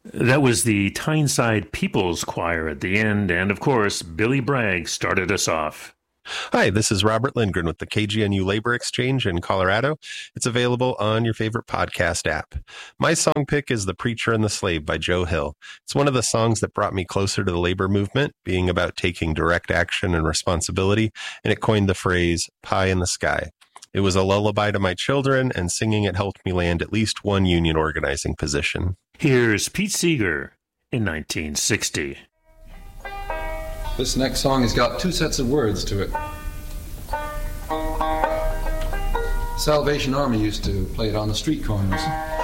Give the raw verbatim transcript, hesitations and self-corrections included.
That was the Tyneside People's Choir at the end, and of course, Billy Bragg started us off. Hi, this is Robert Lindgren with the K G N U Labor Exchange in Colorado. It's available on your favorite podcast app. My song pick is The Preacher and the Slave by Joe Hill. It's one of the songs that brought me closer to the labor movement, being about taking direct action and responsibility, and it coined the phrase pie in the sky. It was a lullaby to my children, and singing it helped me land at least one union organizing position. Here's Pete Seeger in nineteen sixty. This next song has got two sets of words to it. Salvation Army used to play it on the street corners.